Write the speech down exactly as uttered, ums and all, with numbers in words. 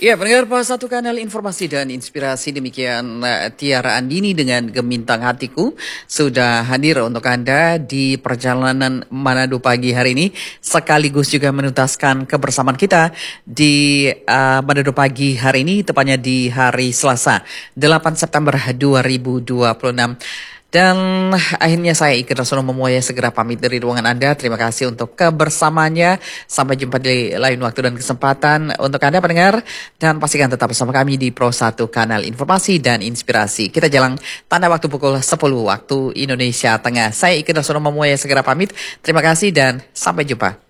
Ya, pendengar Pro satu Kanal Informasi dan Inspirasi, demikian uh, Tiara Andini dengan Gemintang Hatiku sudah hadir untuk Anda di perjalanan Manado pagi hari ini, sekaligus juga menuntaskan kebersamaan kita di uh, Manado pagi hari ini, tepatnya di hari Selasa delapan September dua ribu dua puluh enam. Dan akhirnya saya Iker Rasono Memuaya segera pamit dari ruangan Anda. Terima kasih untuk kebersamaannya. Sampai jumpa di lain waktu dan kesempatan untuk Anda pendengar. Dan pastikan tetap bersama kami di Pro satu Kanal Informasi dan Inspirasi. Kita jalan tanda waktu pukul sepuluh waktu Indonesia Tengah. Saya Iker Rasono Memuaya segera pamit. Terima kasih dan sampai jumpa.